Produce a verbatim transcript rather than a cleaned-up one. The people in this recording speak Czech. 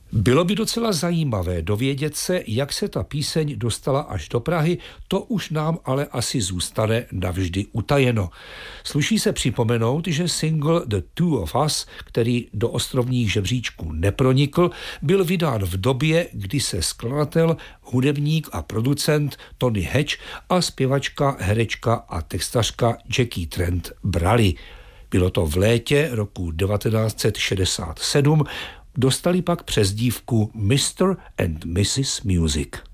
Bylo by docela zajímavé dovědět se, jak se ta píseň dostala až do Prahy, to už nám ale asi zůstane navždy utajeno. Sluší se připomenout, že single The Two of Us, který do ostrovních žebříčků nepronikl, byl vydán v době, kdy se skladatel, hudebník a producent Tony Hatch a zpěvačka, herečka a textařka Jackie Trent brali. Bylo to v létě roku devatenáct set šedesát sedm, dostali pak přezdívku mister and missus Music.